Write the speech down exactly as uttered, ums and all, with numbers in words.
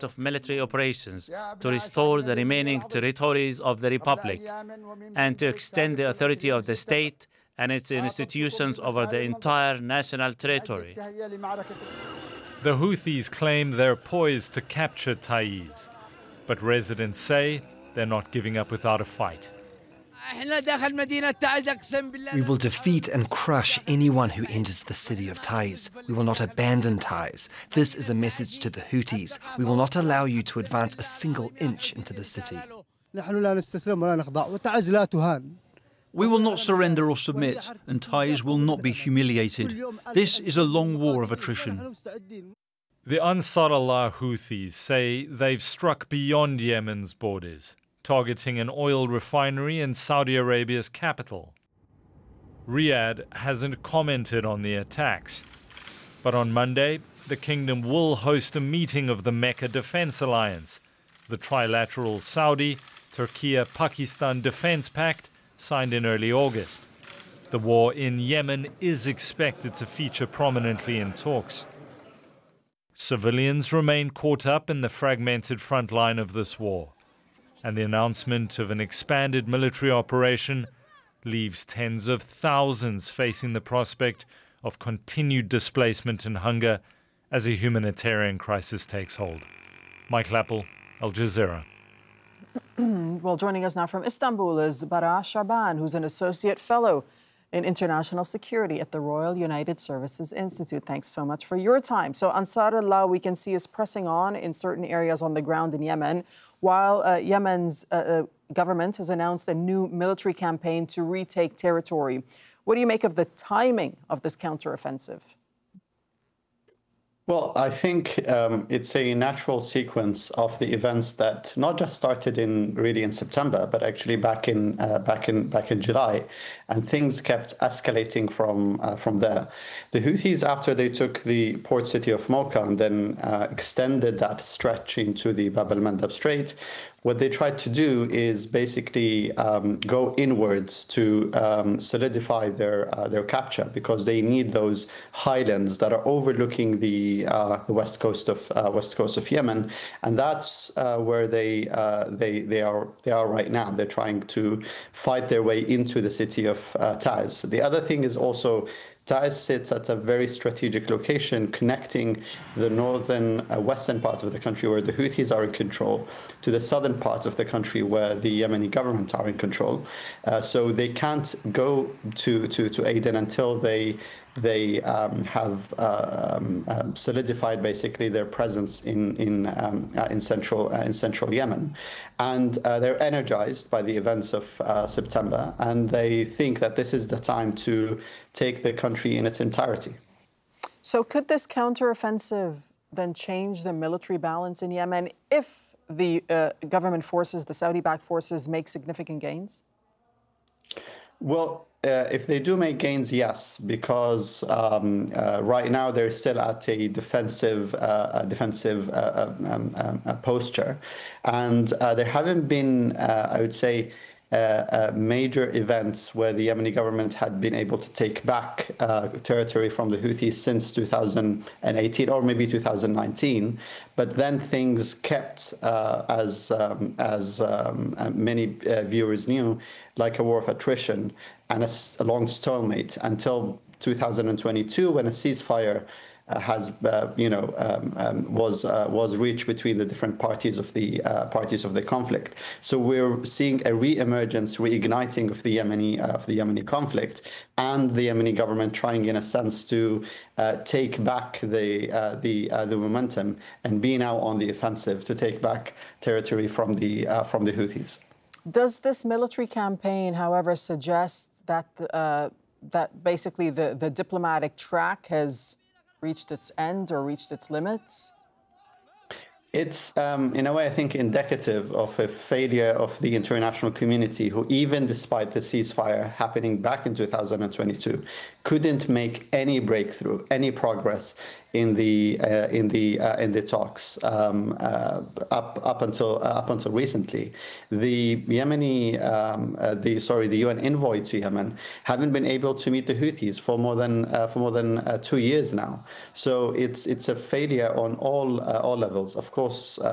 start of military operations to restore the remaining territories of the Republic and to extend the authority of the state and its institutions over the entire national territory. The Houthis claim they're poised to capture Taiz, but residents say they're not giving up without a fight. We will defeat and crush anyone who enters the city of Taiz. We will not abandon Taiz. This is a message to the Houthis. We will not allow you to advance a single inch into the city. We will not surrender or submit, and Taiz will not be humiliated. This is a long war of attrition. The Ansar Allah Houthis say they've struck beyond Yemen's borders, targeting an oil refinery in Saudi Arabia's capital. Riyadh hasn't commented on the attacks, but on Monday, the kingdom will host a meeting of the Mecca Defense Alliance, the trilateral Saudi, Turkey, Pakistan Defense Pact signed in early August. The war in Yemen is expected to feature prominently in talks. Civilians remain caught up in the fragmented front line of this war, and the announcement of an expanded military operation leaves tens of thousands facing the prospect of continued displacement and hunger as a humanitarian crisis takes hold. Mike Lappel, Al Jazeera. Well, joining us now from Istanbul is Bara Shaban, who's an associate fellow in international security at the Royal United Services Institute. Thanks so much for your time. So Ansar Allah, we can see, is pressing on in certain areas on the ground in Yemen, while uh, Yemen's uh, uh, government has announced a new military campaign to retake territory. What do you make of the timing of this counteroffensive? Well, I think um, it's a natural sequence of the events that not just started in really in September, but actually back in uh, back in back in July, and things kept escalating from uh, from there. The Houthis, after they took the port city of Mocha and then uh, extended that stretch into the Bab el-Mandab Strait, what they tried to do is basically um, go inwards to um, solidify their uh, their capture, because they need those highlands that are overlooking the uh, the west coast of uh, west coast of Yemen, and that's uh, where they uh, they they are they are right now. They're trying to fight their way into the city of uh, Taiz. The other thing is also, Taiz sits at a very strategic location connecting the northern uh, western part of the country where the Houthis are in control to the southern part of the country where the Yemeni government are in control. Uh, so they can't go to, to, to Aden until they they um, have uh, um, um, solidified basically their presence in in um, uh, in central uh, in central Yemen, and uh, they're energized by the events of uh, September, and they think that this is the time to take the country in its entirety. So, could this counteroffensive then change the military balance in Yemen if the uh, government forces, the Saudi-backed forces, make significant gains? Well, uh, if they do make gains, yes, because um, uh, right now they're still at a defensive, uh, a defensive uh, um, um, uh, posture, and uh, there haven't been, uh, I would say, Uh, uh, major events where the Yemeni government had been able to take back uh, territory from the Houthis since two thousand eighteen or maybe two thousand nineteen. But then things kept, uh, as um, as um, many uh, viewers knew, like a war of attrition and a, a long stalemate until two thousand twenty-two, when a ceasefire Uh, has, uh, you know, um, um, was uh, was reached between the different parties of the uh, parties of the conflict. So we're seeing a re-emergence, reigniting of the Yemeni uh, of the Yemeni conflict, and the Yemeni government trying, in a sense, to uh, take back the uh, the uh, the momentum and be now on the offensive to take back territory from the uh, from the Houthis. Does this military campaign, however, suggest that uh, that basically the the diplomatic track has reached its end or reached its limits? It's, um, in a way, I think, indicative of a failure of the international community, who, even despite the ceasefire happening back in two thousand twenty-two, couldn't make any breakthrough, any progress in the uh, in the uh, in the talks um, uh, up up until uh, up until recently. The Yemeni, um, uh, the sorry, the U N envoy to Yemen haven't been able to meet the Houthis for more than uh, for more than uh, two years now. So it's it's a failure on all uh, all levels. Of course. Uh,